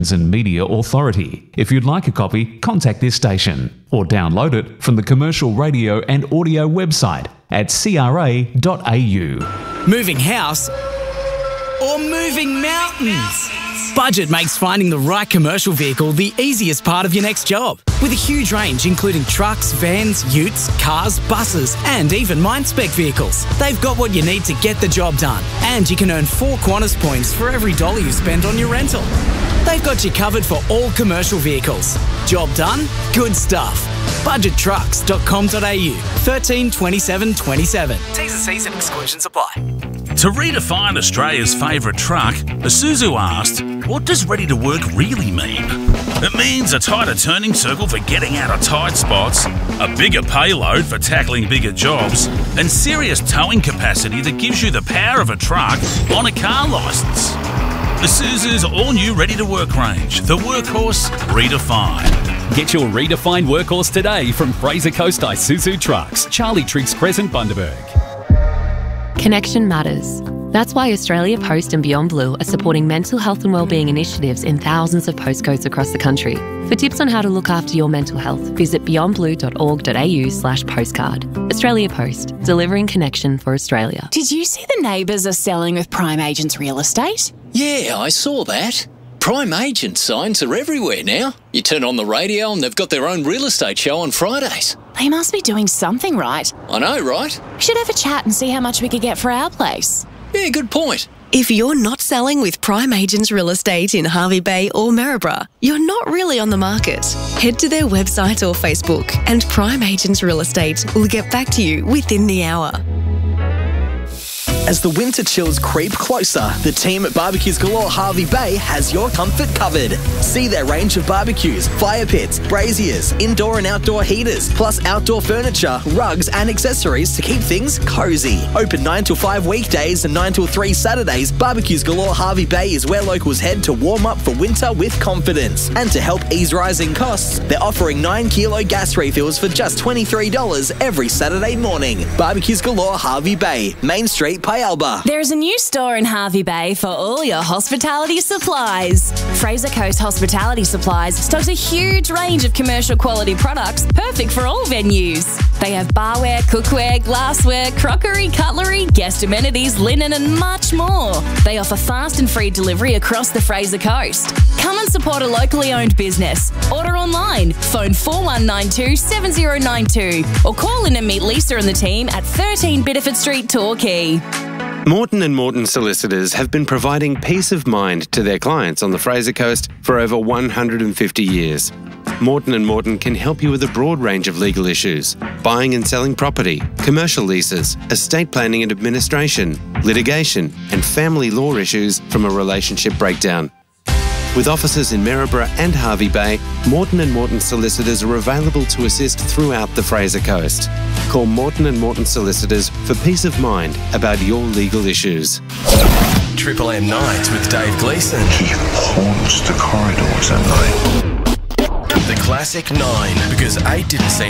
and Media Authority. If you'd like a copy, contact this station or download it from the commercial radio and audio website at cra.au. Moving house or moving mountains? Budget makes finding the right commercial vehicle the easiest part of your next job. With a huge range including trucks, vans, utes, cars, buses and even mine-spec vehicles. They've got what you need to get the job done. And you can earn 4 Qantas points for every dollar you spend on your rental. They've got you covered for all commercial vehicles. Job done? Good stuff. Budgettrucks.com.au 13 27 27. T's and C's and exclusions apply. To redefine Australia's favourite truck, Isuzu asked, what does ready to work really mean? It means a tighter turning circle for getting out of tight spots, a bigger payload for tackling bigger jobs, and serious towing capacity that gives you the power of a truck on a car licence. Isuzu's all-new ready-to-work range, the workhorse redefined. Get your redefined workhorse today from Fraser Coast Isuzu Trucks, Charlie Triggs Crescent, Bundaberg. Connection matters. That's why Australia Post and Beyond Blue are supporting mental health and wellbeing initiatives in thousands of postcodes across the country. For tips on how to look after your mental health, visit beyondblue.org.au/postcard. Australia Post, delivering connection for Australia. Did you see the neighbours are selling with Prime Agents Real Estate? Yeah, I saw that. Prime Agent signs are everywhere now. You turn on the radio and they've got their own real estate show on Fridays. They must be doing something right. I know, right? We should have a chat and see how much we could get for our place. Yeah, good point. If you're not selling with Prime Agents Real Estate in Hervey Bay or Maryborough, you're not really on the market. Head to their website or Facebook and Prime Agents Real Estate will get back to you within the hour. As the winter chills creep closer, the team at Barbecues Galore Hervey Bay has your comfort covered. See their range of barbecues, fire pits, braziers, indoor and outdoor heaters, plus outdoor furniture, rugs and accessories to keep things cozy. Open 9 till 5 weekdays and 9 till 3 Saturdays, Barbecues Galore Hervey Bay is where locals head to warm up for winter with confidence. And to help ease rising costs, they're offering 9-kilo gas refills for just $23 every Saturday morning. Barbecues Galore Hervey Bay, Main Street, Payalba. There's a new store in Hervey Bay for all your hospitality supplies. Fraser Coast Hospitality Supplies stocks a huge range of commercial quality products perfect for all venues. They have barware, cookware, glassware, crockery, cutlery, guest amenities, linen and much more. They offer fast and free delivery across the Fraser Coast. Come and support a locally owned business. Order online, phone 4192 7092 or call in and meet Lisa and the team at 13 Biddeford Street, Torquay. Morton & Morton solicitors have been providing peace of mind to their clients on the Fraser Coast for over 150 years. Morton & Morton can help you with a broad range of legal issues: buying and selling property, commercial leases, estate planning and administration, litigation, and family law issues from a relationship breakdown. With offices in Maryborough and Hervey Bay, Morton & Morton solicitors are available to assist throughout the Fraser Coast. Call Morton & Morton solicitors for peace of mind about your legal issues. Triple M Nights with Dave Gleeson. He haunts the corridors at night. The classic 9, because 8 didn't seem